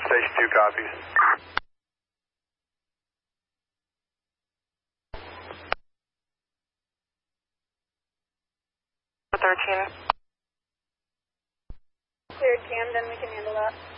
Station 2 copies. 13. Cleared Camden, we can handle that.